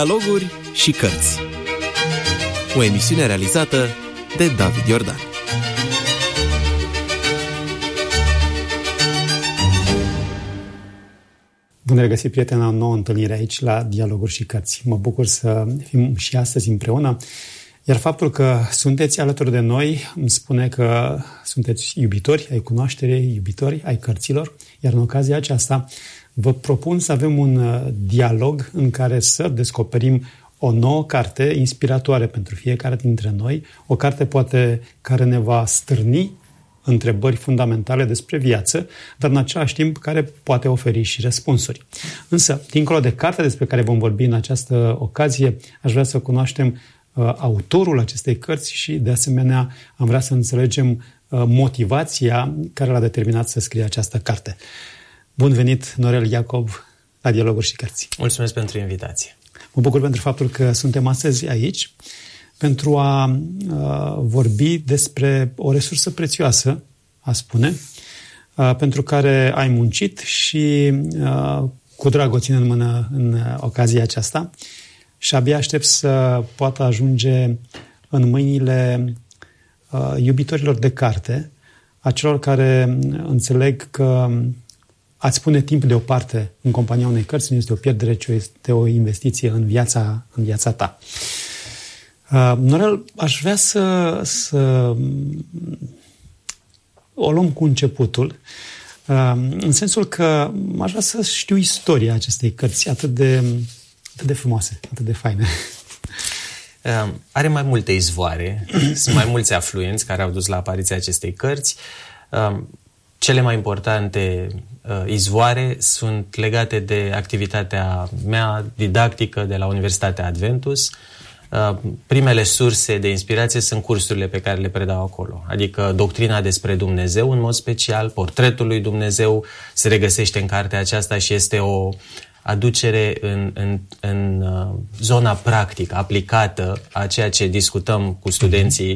Dialoguri și cărți. O emisiune realizată de David Iordan. Bun regăsit, prieteni, la o nouă întâlnire aici la Dialoguri și cărți. Mă bucur să fim și astăzi împreună, iar faptul că sunteți alături de noi îmi spune că sunteți iubitori ai cunoașterii, iubitori ai cărților, iar în ocazia aceasta vă propun să avem un dialog în care să descoperim o nouă carte inspiratoare pentru fiecare dintre noi, o carte poate care ne va stârni întrebări fundamentale despre viață, dar în același timp care poate oferi și răspunsuri. Însă, dincolo de cartea despre care vom vorbi în această ocazie, aș vrea să cunoaștem autorul acestei cărți și, de asemenea, am vrea să înțelegem motivația care l-a determinat să scrie această carte. Bun venit, Norel Iacob, la Dialoguri și cărți. Mulțumesc pentru invitație. Mă bucur pentru faptul că suntem astăzi aici pentru a vorbi despre o resursă prețioasă, a spune, pentru care ai muncit și cu drag o țin în mână în ocazia aceasta și abia aștept să poată ajunge în mâinile iubitorilor de carte, a celor care înțeleg că a-ți pune timp deoparte în compania unei cărți nu este o pierdere, ci este o investiție în viața ta. Norel, aș vrea să o luăm cu începutul, în sensul că aș vrea să știu istoria acestei cărți atât de frumoase, atât de faine. Are mai multe izvoare, sunt mai mulți afluenți care au dus la apariția acestei cărți. Cele mai importante izvoare sunt legate de activitatea mea didactică de la Universitatea Adventus. Primele surse de inspirație sunt cursurile pe care le predau acolo, adică doctrina despre Dumnezeu în mod special, portretul lui Dumnezeu se regăsește în cartea aceasta și este o aducere în zona practică, aplicată a ceea ce discutăm cu studenții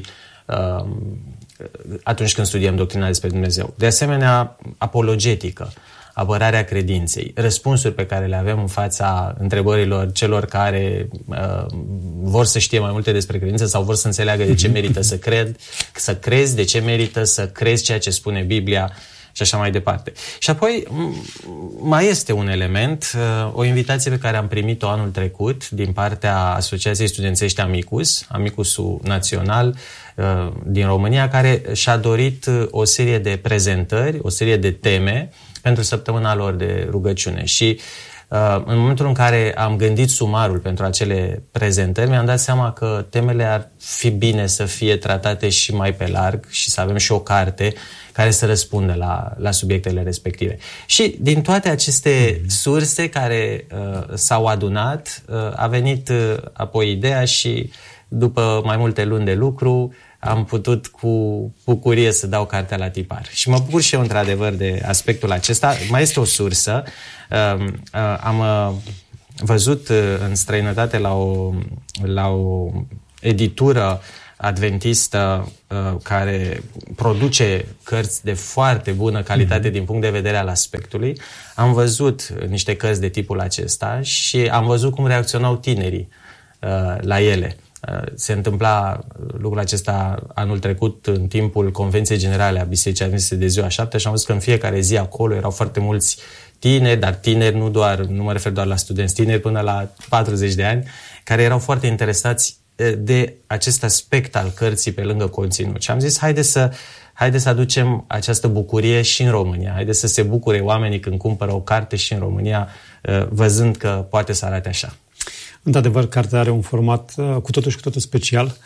atunci când studiem doctrina despre Dumnezeu. De asemenea, apologetică, apărarea credinței, răspunsuri pe care le avem în fața întrebărilor celor care vor să știe mai multe despre credință sau vor să înțeleagă de ce merită să crezi, de ce merită să crezi ceea ce spune Biblia și așa mai departe. Și apoi mai este un element, o invitație pe care am primit-o anul trecut din partea Asociației Studențești Amicus, Amicusul Național din România, care și-a dorit o serie de prezentări, o serie de teme pentru săptămâna lor de rugăciune. Și în momentul în care am gândit sumarul pentru acele prezentări, mi-am dat seama că temele ar fi bine să fie tratate și mai pe larg și să avem și o carte care să răspundă la subiectele respective. Și din toate aceste surse care s-au adunat, a venit apoi ideea și după mai multe luni de lucru am putut cu bucurie să dau cartea la tipar. Și mă bucur și eu într-adevăr de aspectul acesta. Mai este o sursă. Am văzut în străinătate la o editură adventistă care produce cărți de foarte bună calitate din punct de vedere al aspectului. Am văzut niște cărți de tipul acesta și am văzut cum reacționau tinerii la ele. Se întâmpla lucrul acesta anul trecut în timpul Convenției Generale a Bisericii Adventiste de Ziua 7 și am văzut că în fiecare zi acolo erau foarte mulți tineri, dar tineri nu mă refer doar la studenți, tineri până la 40 de ani, care erau foarte interesați de acest aspect al cărții pe lângă conținut. Și am zis, haide să aducem această bucurie și în România. Haide să se bucure oamenii când cumpără o carte și în România, văzând că poate să arate așa. Într-adevăr, cartea are un format cu totul special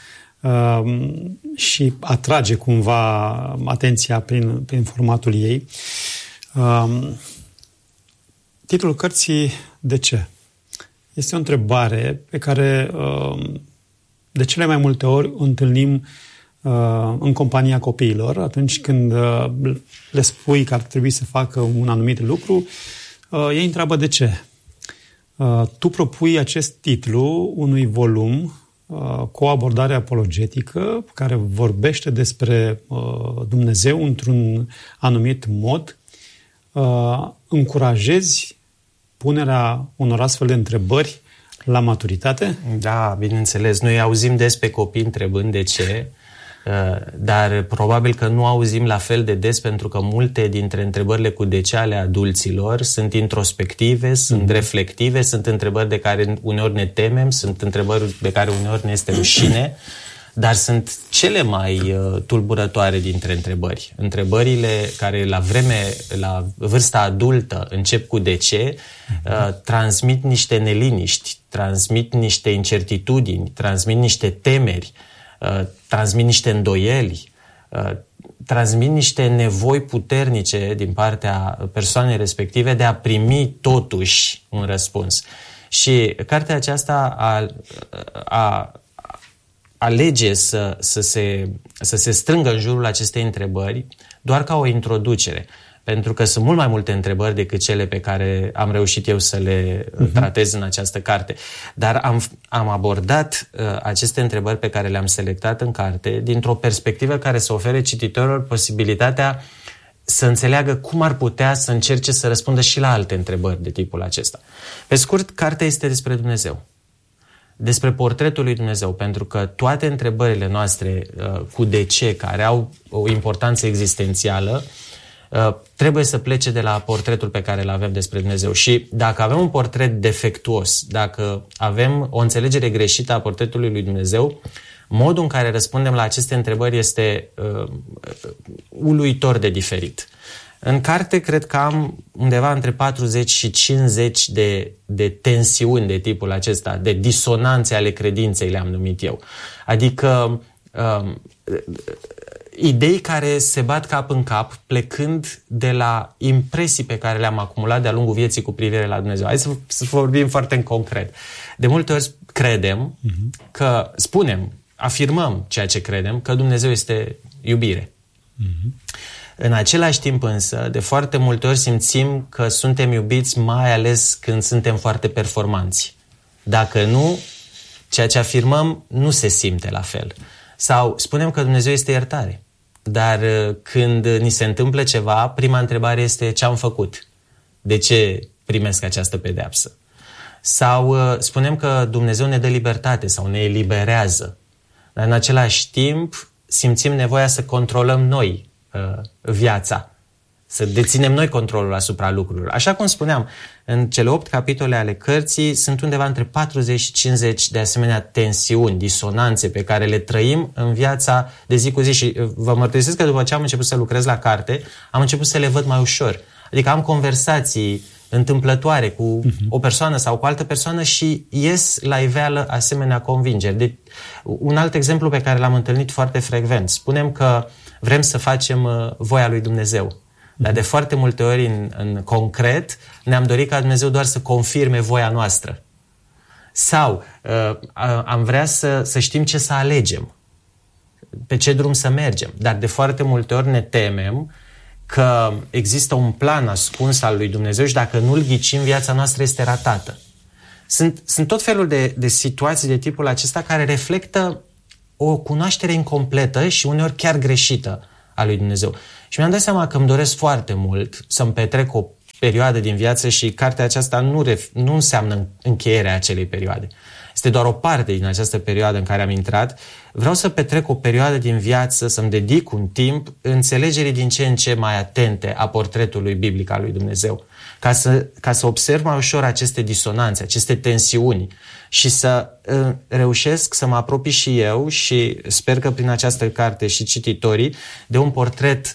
și atrage cumva atenția prin formatul ei. Titlul cărții, de ce? Este o întrebare pe care de cele mai multe ori o întâlnim în compania copiilor. Atunci când le spui că ar trebui să facă un anumit lucru, ei întreabă de ce. Tu propui acest titlu unui volum cu o abordare apologetică care vorbește despre Dumnezeu într-un anumit mod, încurajezi punerea unor astfel de întrebări la maturitate? Da, bineînțeles. Noi auzim des pe copii întrebând de ce, dar probabil că nu auzim la fel de des, pentru că multe dintre întrebările cu de ce ale adulților sunt introspective, sunt reflective, sunt întrebări de care uneori ne temem, sunt întrebări de care uneori ne este rușine, dar sunt cele mai tulburătoare dintre întrebări. Întrebările care la vârsta adultă încep cu de ce, transmit niște neliniști, transmit niște incertitudini, transmit niște temeri, transmit niște îndoieli, transmit niște nevoi puternice din partea persoanei respective de a primi totuși un răspuns. Și cartea aceasta alege să se strângă în jurul acestei întrebări doar ca o introducere, pentru că sunt mult mai multe întrebări decât cele pe care am reușit eu să le tratez în această carte. Dar am abordat aceste întrebări pe care le-am selectat în carte dintr-o perspectivă care să ofere cititorilor posibilitatea să înțeleagă cum ar putea să încerce să răspundă și la alte întrebări de tipul acesta. Pe scurt, cartea este despre Dumnezeu, despre portretul lui Dumnezeu, pentru că toate întrebările noastre cu de ce, care au o importanță existențială, trebuie să plece de la portretul pe care îl avem despre Dumnezeu. Și dacă avem un portret defectuos, dacă avem o înțelegere greșită a portretului lui Dumnezeu, modul în care răspundem la aceste întrebări este uluitor de diferit. În carte cred că am undeva între 40 și 50 de tensiuni de tipul acesta, de disonanțe ale credinței le-am numit eu. Adică idei care se bat cap în cap, plecând de la impresii pe care le-am acumulat de-a lungul vieții cu privire la Dumnezeu. Hai să vorbim foarte în concret. De multe ori credem că afirmăm ceea ce credem, că Dumnezeu este iubire. În același timp însă, de foarte multe ori simțim că suntem iubiți, mai ales când suntem foarte performanți. Dacă nu, ceea ce afirmăm nu se simte la fel. Sau spunem că Dumnezeu este iertare, dar când ni se întâmplă ceva, prima întrebare este ce am făcut? De ce primesc această pedeapsă? Sau spunem că Dumnezeu ne dă libertate sau ne eliberează, dar în același timp simțim nevoia să controlăm noi viața, să deținem noi controlul asupra lucrurilor. Așa cum spuneam, în cele 8 capitole ale cărții sunt undeva între 40 și 50 de asemenea tensiuni, disonanțe pe care le trăim în viața de zi cu zi și vă mărturisesc că după ce am început să lucrez la carte, am început să le văd mai ușor. Adică am conversații întâmplătoare cu o persoană sau cu altă persoană și ies la iveală asemenea convingeri. Un alt exemplu pe care l-am întâlnit foarte frecvent. Spunem că vrem să facem voia lui Dumnezeu. Dar de foarte multe ori, în concret, ne-am dorit ca Dumnezeu doar să confirme voia noastră. Sau am vrea să știm ce să alegem, pe ce drum să mergem. Dar de foarte multe ori ne temem că există un plan ascuns al lui Dumnezeu și dacă nu-l ghicim, viața noastră este ratată. Sunt tot felul de situații de tipul acesta care reflectă o cunoaștere incompletă și uneori chiar greșită a lui Dumnezeu. Și mi-am dat seama că îmi doresc foarte mult să-mi petrec o perioadă din viață și cartea aceasta nu înseamnă încheierea acelei perioade. Este doar o parte din această perioadă în care am intrat. Vreau să petrec o perioadă din viață, să-mi dedic un timp înțelegerii din ce în ce mai atente a portretului biblic al lui Dumnezeu, ca să observ mai ușor aceste disonanțe, aceste tensiuni și să reușesc să mă apropii și eu și sper că prin această carte și cititorii de un portret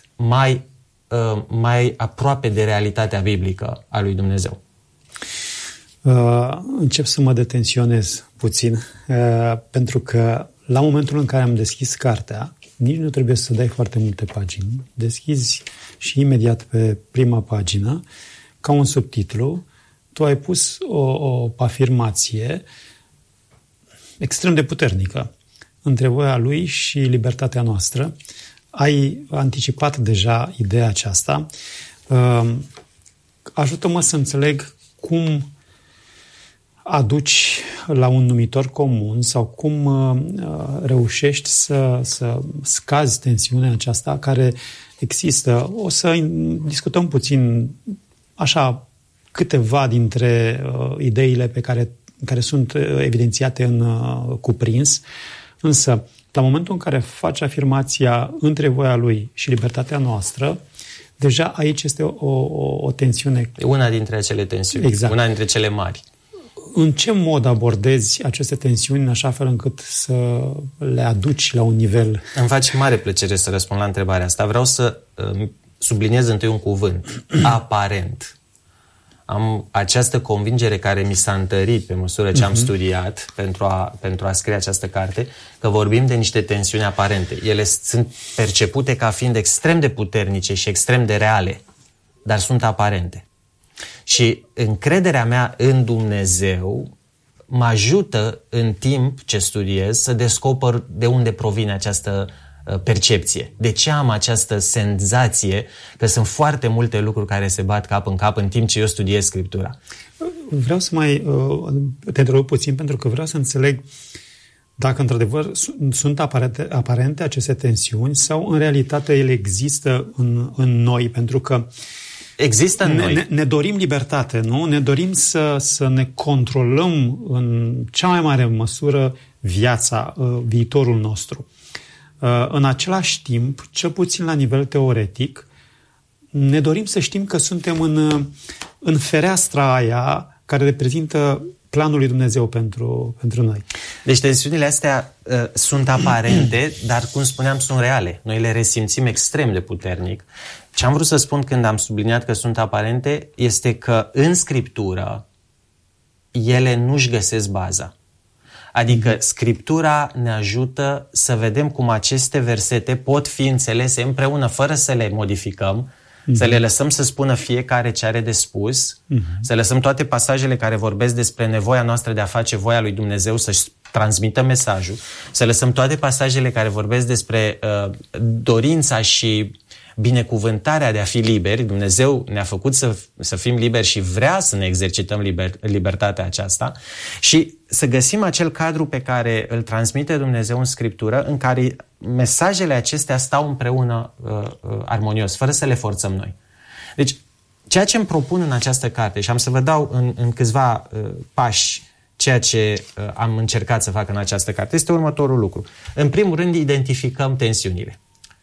mai aproape de realitatea biblică a lui Dumnezeu. Încep să mă detensionez puțin, pentru că la momentul în care am deschis cartea, nici nu trebuie să dai foarte multe pagini. Deschizi și imediat pe prima pagină, ca un subtitlu, tu ai pus o afirmație extrem de puternică între voia lui și libertatea noastră. Ai anticipat deja ideea aceasta. Ajută-mă să înțeleg cum aduci la un numitor comun sau cum reușești să scazi tensiunea aceasta care există. O să discutăm puțin așa câteva dintre ideile pe care care sunt evidențiate în cuprins, însă la momentul în care face afirmația între voia lui și libertatea noastră, deja aici este o tensiune. Una dintre acele tensiuni, exact. Una dintre cele mari. În ce mod abordezi aceste tensiuni în așa fel încât să le aduci la un nivel? Îmi face mare plăcere să răspund la întrebarea asta. Vreau să subliniez întâi un cuvânt. Aparent. Am această convingere care mi s-a întărit pe măsură ce am studiat pentru a scrie această carte, că vorbim de niște tensiuni aparente. Ele sunt percepute ca fiind extrem de puternice și extrem de reale, dar sunt aparente. Și încrederea mea în Dumnezeu mă ajută în timp ce studiez să descoper de unde provine această percepție. De ce am această senzație că sunt foarte multe lucruri care se bat cap în cap în timp ce eu studiez Scriptura? Vreau să mai te întreb puțin, pentru că vreau să înțeleg dacă într-adevăr sunt aparente aceste tensiuni sau în realitate ele există în noi, pentru că există în noi. Ne dorim libertate, nu? Ne dorim să ne controlăm în cea mai mare măsură viața, viitorul nostru. În același timp, cel puțin la nivel teoretic, ne dorim să știm că suntem în fereastra aia care reprezintă planul lui Dumnezeu pentru noi. Deci tensiunile astea sunt aparente, dar, cum spuneam, sunt reale. Noi le resimțim extrem de puternic. Ce am vrut să spun când am subliniat că sunt aparente este că în Scriptură ele nu-și găsesc baza. Adică Scriptura ne ajută să vedem cum aceste versete pot fi înțelese împreună, fără să le modificăm, să le lăsăm să spună fiecare ce are de spus, să lăsăm toate pasajele care vorbesc despre nevoia noastră de a face voia lui Dumnezeu să-și transmită mesajul, să lăsăm toate pasajele care vorbesc despre dorința și binecuvântarea de a fi liberi. Dumnezeu ne-a făcut să fim liberi și vrea să ne exercităm libertatea aceasta și să găsim acel cadru pe care îl transmite Dumnezeu în Scriptură, în care mesajele acestea stau împreună armonios, fără să le forțăm noi. Deci, ceea ce îmi propun în această carte, și am să vă dau în câțiva pași ceea ce am încercat să fac în această carte, este următorul lucru. În primul rând, identificăm tensiunile.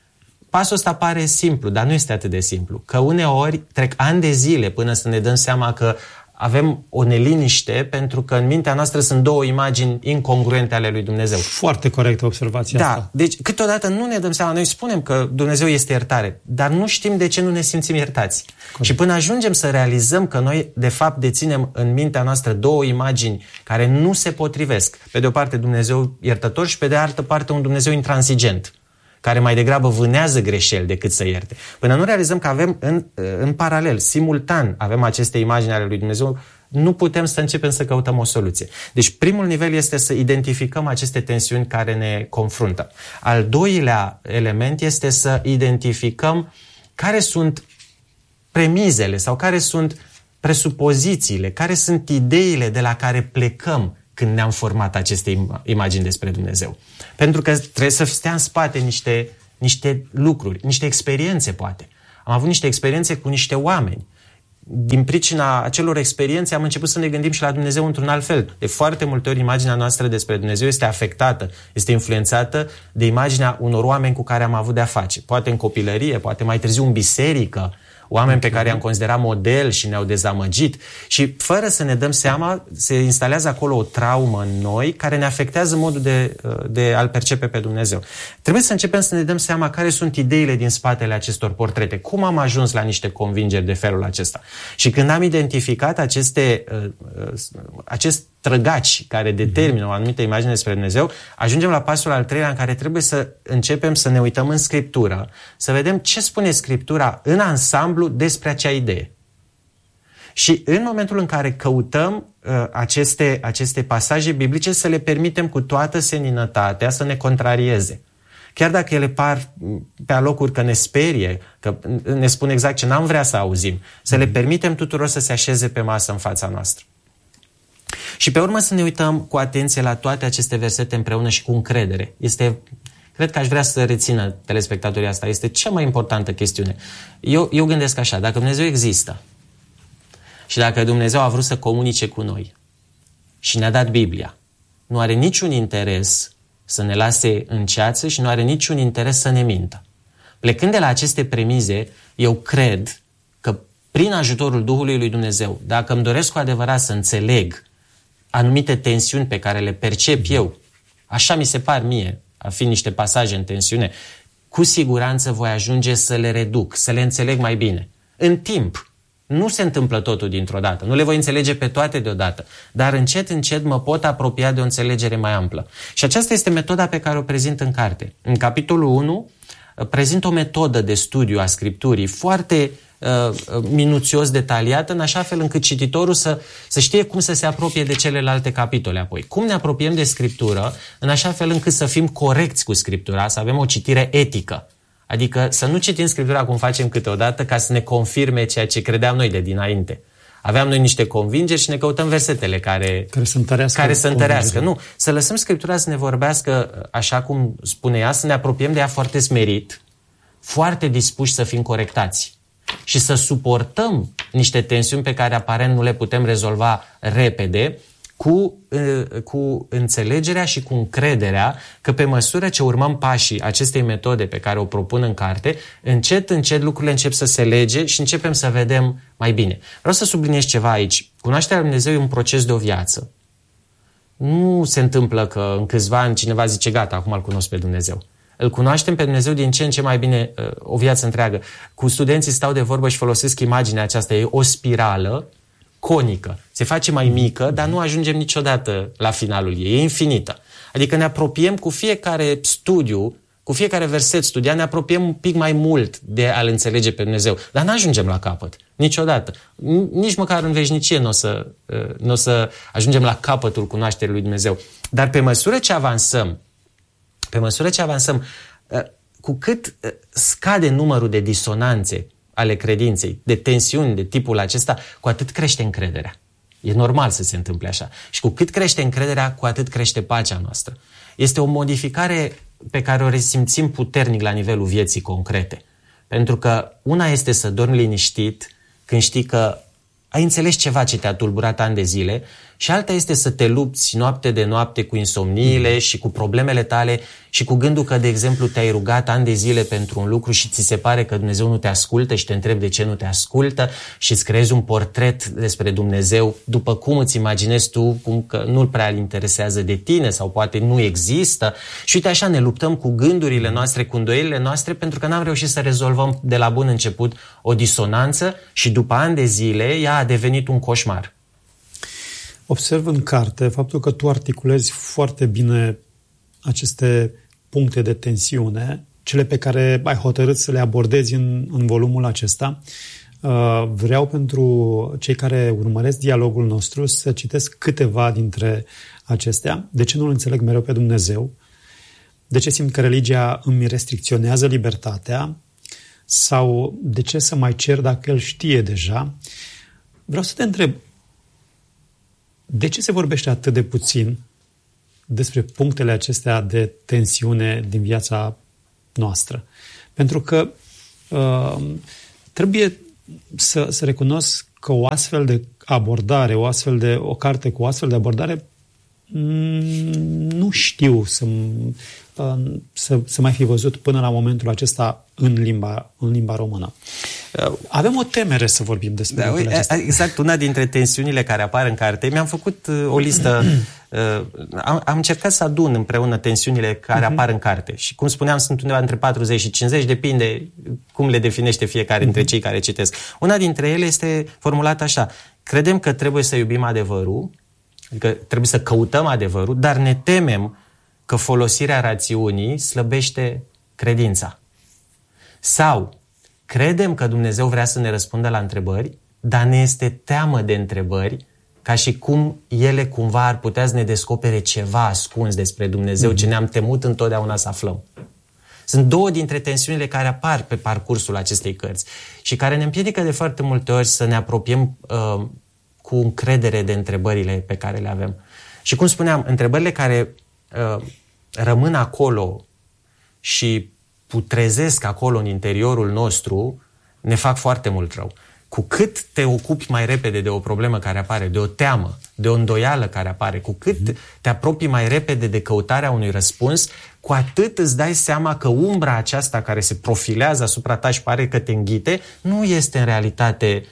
Pasul ăsta pare simplu, dar nu este atât de simplu. Că uneori trec ani de zile până să ne dăm seama că avem o neliniște pentru că în mintea noastră sunt două imagini incongruente ale lui Dumnezeu. Foarte corectă observația asta. Da, deci câteodată nu ne dăm seama. Noi spunem că Dumnezeu este iertare, dar nu știm de ce nu ne simțim iertați. Corect. Și până ajungem să realizăm că noi de fapt deținem în mintea noastră două imagini care nu se potrivesc. Pe de o parte Dumnezeu iertător și pe de altă parte un Dumnezeu intransigent, care mai degrabă vânează greșeli decât să ierte. Până nu realizăm că avem în paralel, simultan, avem aceste imagini ale lui Dumnezeu, nu putem să începem să căutăm o soluție. Deci primul nivel este să identificăm aceste tensiuni care ne confruntă. Al doilea element este să identificăm care sunt premizele sau care sunt presupozițiile, care sunt ideile de la care plecăm când ne-am format aceste imagini despre Dumnezeu. Pentru că trebuie să stea în spate niște lucruri, niște experiențe, poate. Am avut niște experiențe cu niște oameni. Din pricina acelor experiențe am început să ne gândim și la Dumnezeu într-un alt fel. De foarte multe ori imaginea noastră despre Dumnezeu este afectată, este influențată de imaginea unor oameni cu care am avut de-a face. Poate în copilărie, poate mai târziu în biserică, oameni pe care i-am considerat model și ne-au dezamăgit și fără să ne dăm seama se instalează acolo o traumă în noi care ne afectează modul de a-L percepe pe Dumnezeu. Trebuie să începem să ne dăm seama care sunt ideile din spatele acestor portrete, cum am ajuns la niște convingeri de felul acesta. Și când am identificat acest trăgaci care determină o anumită imagine despre Dumnezeu, ajungem la pasul al treilea în care trebuie să începem să ne uităm în Scriptură, să vedem ce spune Scriptura în ansamblu despre acea idee. Și în momentul în care căutăm aceste pasaje biblice, să le permitem cu toată seninătatea să ne contrarieze. Chiar dacă ele par pe alocuri că ne sperie, că ne spun exact ce n-am vrea să auzim, să le permitem tuturor să se așeze pe masă în fața noastră. Și pe urmă să ne uităm cu atenție la toate aceste versete împreună și cu încredere. Cred că aș vrea să rețină telespectatorii asta. Este cea mai importantă chestiune. Eu gândesc așa, dacă Dumnezeu există și dacă Dumnezeu a vrut să comunice cu noi, și ne-a dat Biblia. Nu are niciun interes să ne lase în ceață și nu are niciun interes să ne mintă. Plecând de la aceste premize, eu cred că prin ajutorul Duhului lui Dumnezeu, dacă îmi doresc cu adevărat să înțeleg anumite tensiuni pe care le percep eu, așa mi se par mie, a fi niște pasaje în tensiune, cu siguranță voi ajunge să le reduc, să le înțeleg mai bine. În timp. Nu se întâmplă totul dintr-o dată. Nu le voi înțelege pe toate deodată. Dar încet, încet mă pot apropia de o înțelegere mai amplă. Și aceasta este metoda pe care o prezint în carte. În capitolul 1 prezint o metodă de studiu a Scripturii foarte minuțios detaliată, în așa fel încât cititorul să știe cum să se apropie de celelalte capitole apoi. Cum ne apropiem de Scriptură, în așa fel încât să fim corecți cu Scriptura, să avem o citire etică. Adică să nu citim Scriptura cum facem câteodată ca să ne confirme ceea ce credeam noi de dinainte. Aveam noi niște convingeri și ne căutăm versetele care să întărească. Nu, să lăsăm Scriptura să ne vorbească așa cum spune ea, să ne apropiem de ea foarte smerit, foarte dispuși să fim corectați și să suportăm niște tensiuni pe care aparent nu le putem rezolva repede, cu înțelegerea și cu încrederea că pe măsură ce urmăm pașii acestei metode pe care o propun în carte, încet, încet lucrurile încep să se lege și începem să vedem mai bine. Vreau să subliniez ceva aici. Cunoașterea lui Dumnezeu e un proces de o viață. Nu se întâmplă că în câțiva ani cineva zice, gata, acum îl cunosc pe Dumnezeu. Îl cunoaștem pe Dumnezeu din ce în ce mai bine o viață întreagă. Cu studenții stau de vorbă și folosesc imaginea aceasta. E o spirală conică. Se face mai mică, dar nu ajungem niciodată la finalul ei. E infinită. Adică ne apropiem cu fiecare studiu, cu fiecare verset studiat, ne apropiem un pic mai mult de a-L înțelege pe Dumnezeu. Dar nu ajungem la capăt. Niciodată. Nici măcar în veșnicie nu o să ajungem la capătul cunoașterii lui Dumnezeu. Dar pe măsură ce avansăm, cu cât scade numărul de disonanțe ale credinței, de tensiuni de tipul acesta, cu atât crește încrederea. E normal să se întâmple așa. Și cu cât crește încrederea, cu atât crește pacea noastră. Este o modificare pe care o resimțim puternic la nivelul vieții concrete. Pentru că una este să dormi liniștit când știi că ai înțeles ceva ce te-a tulburat ani de zile și alta este să te lupți noapte de noapte cu insomniile și cu problemele tale și cu gândul că, de exemplu, te-ai rugat ani de zile pentru un lucru și ți se pare că Dumnezeu nu te ascultă și te întrebi de ce nu te ascultă și îți creezi un portret despre Dumnezeu după cum îți imaginezi tu, cum că nu-l prea îl interesează de tine sau poate nu există. Și uite așa ne luptăm cu gândurile noastre, cu îndoielile noastre, pentru că n-am reușit să rezolvăm de la bun început o disonanță și după ani de zile ea a devenit un coșmar. Observ în carte faptul că tu articulezi foarte bine aceste puncte de tensiune, cele pe care ai hotărât să le abordezi în volumul acesta. Vreau pentru cei care urmăresc dialogul nostru să citesc câteva dintre acestea. De ce nu-L înțeleg mereu pe Dumnezeu? De ce simt că religia îmi restricționează libertatea? Sau de ce să mai cer dacă El știe deja? Vreau să te întreb, de ce se vorbește atât de puțin despre punctele acestea de tensiune din viața noastră? Pentru că trebuie să recunosc că o astfel de abordare, o carte cu o astfel de abordare, nu știu să mai fi văzut până la momentul acesta în limba română. Avem o temere să vorbim despre lucrurile acestea. Exact, una dintre tensiunile care apar în carte, mi-am făcut o listă, am încercat să adun împreună tensiunile care apar în carte și, cum spuneam, sunt undeva între 40 și 50, depinde cum le definește fiecare dintre cei care citesc. Una dintre ele este formulată așa: credem că trebuie să iubim adevărul, adică trebuie să căutăm adevărul, dar ne temem că folosirea rațiunii slăbește credința. Sau credem că Dumnezeu vrea să ne răspundă la întrebări, dar ne este teamă de întrebări, ca și cum ele cumva ar putea să ne descopere ceva ascuns despre Dumnezeu, ce ne-am temut întotdeauna să aflăm. Sunt două dintre tensiunile care apar pe parcursul acestei cărți și care ne împiedică de foarte multe ori să ne apropiem cu încredere de întrebările pe care le avem. Și cum spuneam, întrebările care rămân acolo și putrezesc acolo în interiorul nostru ne fac foarte mult rău. cu cât te ocupi mai repede de o problemă care apare, de o teamă, de o îndoială care apare, cu cât te apropii mai repede de căutarea unui răspuns, cu atât îți dai seama că umbra aceasta care se profilează asupra ta și pare că te înghite, nu este în realitate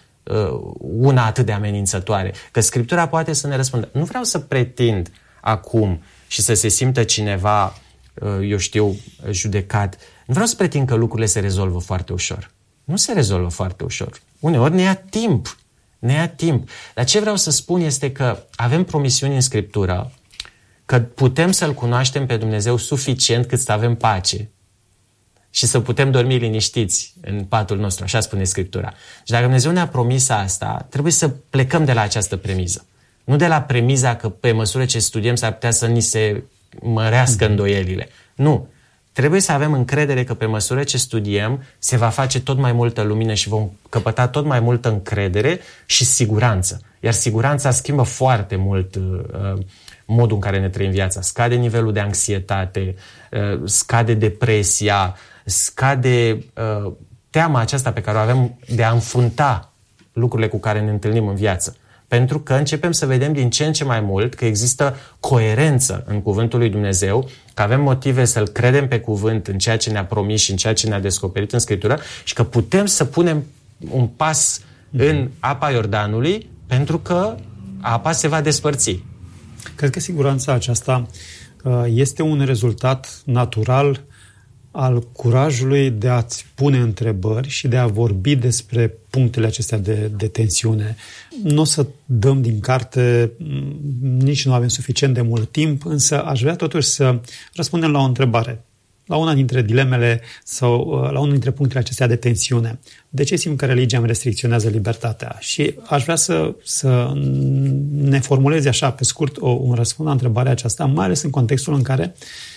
una atât de amenințătoare. Că Scriptura poate să ne răspundă. Nu vreau să pretind acum și să se simtă cineva, eu știu, judecat. Nu vreau să pretind că lucrurile se rezolvă foarte ușor. Nu se rezolvă foarte ușor. Uneori ne ia timp. Ne ia timp. Dar ce vreau să spun este că avem promisiuni în Scriptură că putem să-L cunoaștem pe Dumnezeu suficient cât să avem pace și să putem dormi liniștiți în patul nostru, așa spune Scriptura. Și dacă Dumnezeu ne-a promis asta, trebuie să plecăm de la această premiză. Nu de la premiza că pe măsură ce studiem s-ar putea să ni se mărească îndoielile. Nu. Trebuie să avem încredere că pe măsură ce studiem se va face tot mai multă lumină și vom căpăta tot mai multă încredere și siguranță. Iar siguranța schimbă foarte mult modul în care ne trăim viața. Scade nivelul de anxietate, scade depresia, scade teama aceasta pe care o avem de a înfrunta lucrurile cu care ne întâlnim în viață. Pentru că începem să vedem din ce în ce mai mult că există coerență în cuvântul lui Dumnezeu, că avem motive să-L credem pe cuvânt în ceea ce ne-a promis și în ceea ce ne-a descoperit în Scriptură și că putem să punem un pas în apa Iordanului pentru că apa se va despărți. Cred că siguranța aceasta este un rezultat natural al curajului de a-ți pune întrebări și de a vorbi despre punctele acestea de tensiune. Nu o să dăm din carte, nici nu avem suficient de mult timp, însă aș vrea totuși să răspundem la o întrebare, la una dintre dilemele sau la unul dintre punctele acestea de tensiune. De ce simt că religia îmi restricționează libertatea? Și aș vrea să ne formulezi așa, pe scurt, un răspuns la întrebarea aceasta, mai ales în contextul în care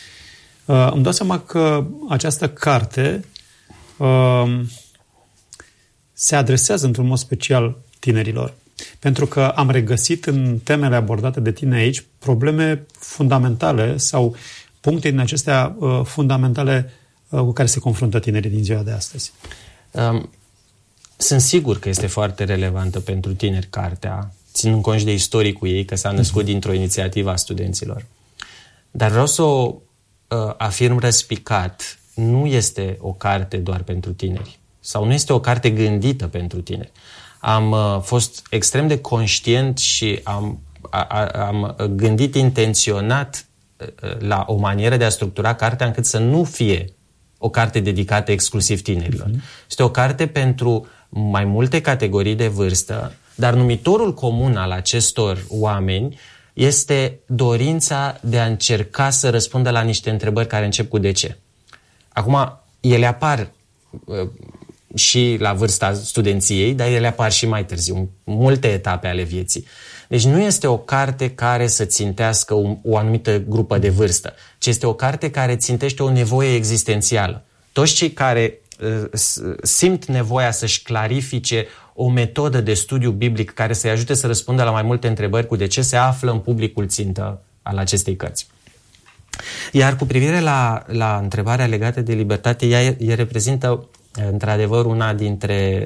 îmi dau seama că această carte se adresează într-un mod special tinerilor. Pentru că am regăsit în temele abordate de tine aici probleme fundamentale sau puncte din acestea fundamentale cu care se confruntă tinerii din ziua de astăzi. Sunt sigur că este foarte relevantă pentru tineri cartea, ținând cont de istoricul ei, că s-a născut dintr-o inițiativă a studenților. Dar vreau să o afirm răspicat, nu este o carte doar pentru tineri sau nu este o carte gândită pentru tineri. Am fost extrem de conștient și am gândit intenționat la o manieră de a structura cartea încât să nu fie o carte dedicată exclusiv tinerilor. Este o carte pentru mai multe categorii de vârstă, dar numitorul comun al acestor oameni este dorința de a încerca să răspundă la niște întrebări care încep cu de ce. Acum, ele apar și la vârsta studenției, dar ele apar și mai târziu, în multe etape ale vieții. Deci nu este o carte care să țintească o anumită grupă de vârstă, ci este o carte care țintește o nevoie existențială. Toți cei care simt nevoia să-și clarifice o metodă de studiu biblic care să-i ajute să răspundă la mai multe întrebări cu de ce se află în publicul țintă al acestei cărți. Iar cu privire la întrebarea legată de libertate, ea reprezintă într-adevăr una dintre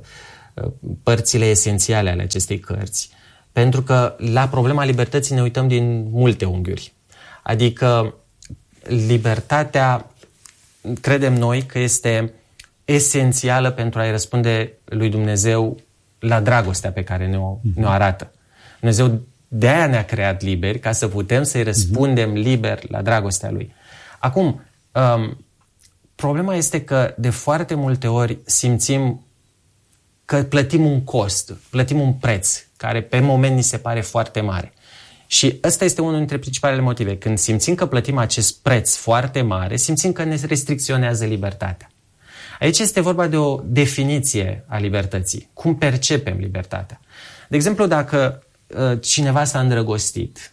părțile esențiale ale acestei cărți. Pentru că la problema libertății ne uităm din multe unghiuri. Adică libertatea, credem noi că este esențială pentru a-i răspunde lui Dumnezeu la dragostea pe care ne-o arată. Dumnezeu de aia ne-a creat liberi, ca să putem să-i răspundem liber la dragostea Lui. Acum, problema este că de foarte multe ori simțim că plătim un cost, plătim un preț, care pe moment ni se pare foarte mare. Și ăsta este unul dintre principalele motive. Când simțim că plătim acest preț foarte mare, simțim că ne restricționează libertatea. Aici este vorba de o definiție a libertății. Cum percepem libertatea? De exemplu, dacă cineva s-a îndrăgostit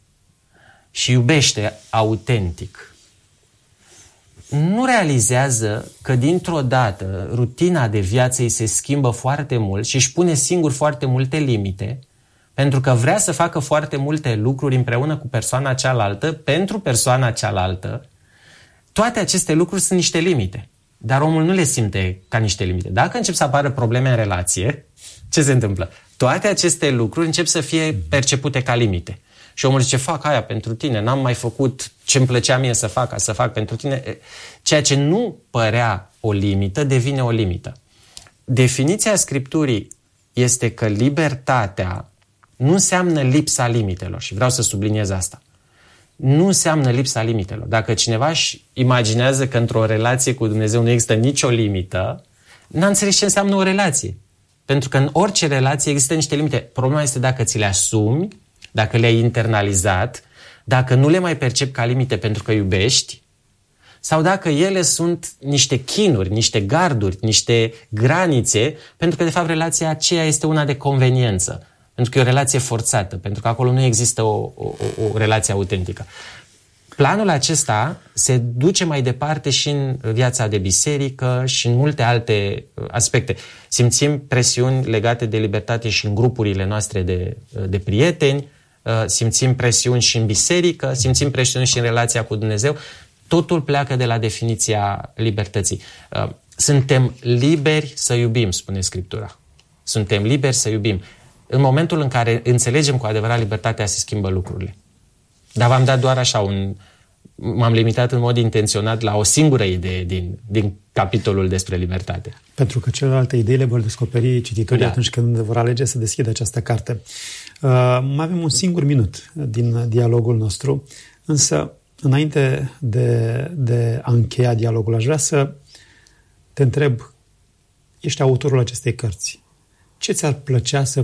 și iubește autentic, nu realizează că dintr-o dată rutina de viață îi se schimbă foarte mult și își pune singur foarte multe limite, pentru că vrea să facă foarte multe lucruri împreună cu persoana cealaltă, pentru persoana cealaltă. Toate aceste lucruri sunt niște limite, dar omul nu le simte ca niște limite. Dacă încep să apară probleme în relație, ce se întâmplă? Toate aceste lucruri încep să fie percepute ca limite. Și omul zice, fac aia pentru tine, n-am mai făcut ce-mi plăcea mie să fac pentru tine. Ceea ce nu părea o limită devine o limită. Definiția Scripturii este că libertatea nu înseamnă lipsa limitelor și vreau să subliniez asta. Nu înseamnă lipsa limitelor. Dacă cineva își imaginează că într-o relație cu Dumnezeu nu există nicio limită, n-a înțeles ce înseamnă o relație. Pentru că în orice relație există niște limite. Problema este dacă ți le asumi, dacă le-ai internalizat, dacă nu le mai percepi ca limite pentru că iubești, sau dacă ele sunt niște chinuri, niște garduri, niște granițe, pentru că de fapt relația aceea este una de conveniență. Pentru că e o relație forțată, pentru că acolo nu există o relație autentică. Planul acesta se duce mai departe și în viața de biserică și în multe alte aspecte. Simțim presiuni legate de libertate și în grupurile noastre de prieteni, simțim presiuni și în biserică, simțim presiuni și în relația cu Dumnezeu. Totul pleacă de la definiția libertății. Suntem liberi să iubim, spune Scriptura. Suntem liberi să iubim. În momentul în care înțelegem cu adevărat libertatea, se schimbă lucrurile. Dar v-am dat doar așa m-am limitat în mod intenționat la o singură idee din capitolul despre libertate. Pentru că celelalte idei le vor descoperi cititorii atunci când vor alege să deschidă această carte. Mai avem un singur minut din dialogul nostru, însă înainte de a încheia dialogul, aș vrea să te întreb, ești autorul acestei cărți. Ce ți-ar plăcea să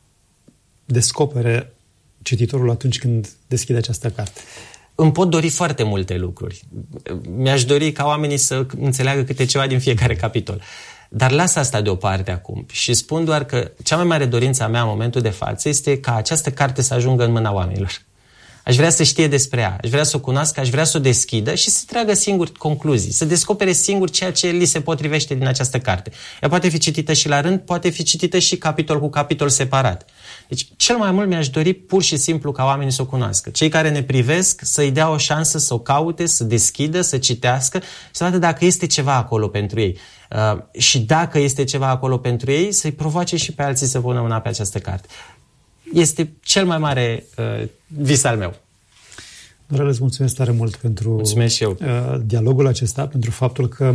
descopere cititorul atunci când deschide această carte? Îmi pot dori foarte multe lucruri. Mi-aș dori ca oamenii să înțeleagă câte ceva din fiecare capitol. Dar las asta deoparte acum și spun doar că cea mai mare dorință a mea în momentul de față este ca această carte să ajungă în mâna oamenilor. Aș vrea să știe despre ea, aș vrea să o cunoască, aș vrea să o deschidă și să tragă singur concluzii, să descopere singur ceea ce li se potrivește din această carte. Ea poate fi citită și la rând, poate fi citită și capitol cu capitol separat. Deci, cel mai mult mi-aș dori pur și simplu ca oamenii să o cunoască. Cei care ne privesc să-i dea o șansă să o caute, să deschidă, să citească și să vadă dacă este ceva acolo pentru ei. Și dacă este ceva acolo pentru ei, să-i provoace și pe alții să pună mâna pe această carte. Este cel mai mare vis al meu. Dorel, îți mulțumesc tare mult pentru dialogul acesta, pentru faptul că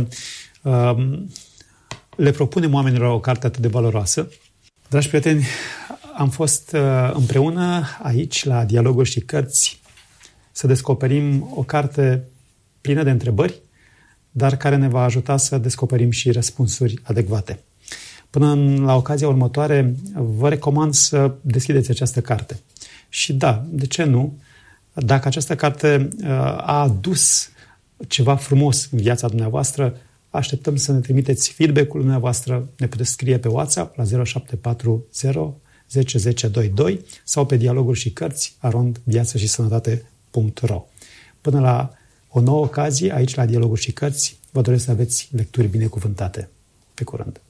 le propunem oamenilor o carte atât de valoroasă. Dragi prieteni, am fost împreună aici la Dialoguri și Cărți să descoperim o carte plină de întrebări, dar care ne va ajuta să descoperim și răspunsuri adecvate. Până la ocazia următoare, vă recomand să deschideți această carte. Și da, de ce nu? Dacă această carte a adus ceva frumos în viața dumneavoastră, așteptăm să ne trimiteți feedback-ul dumneavoastră. Ne puteți scrie pe WhatsApp la 0740 10 10 22 sau pe dialoguri și cărți @viața-și-sănătate.ro. Până la o nouă ocazie, aici la Dialoguri și Cărți, vă doresc să aveți lecturi binecuvântate. Pe curând!